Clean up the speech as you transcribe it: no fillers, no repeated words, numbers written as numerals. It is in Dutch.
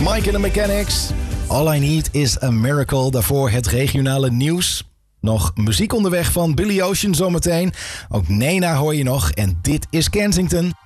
Mike and the Mechanics. All I Need is a Miracle. Daarvoor het regionale nieuws. Nog muziek onderweg van Billy Ocean zometeen. Ook Nena hoor je nog. En dit is Kensington.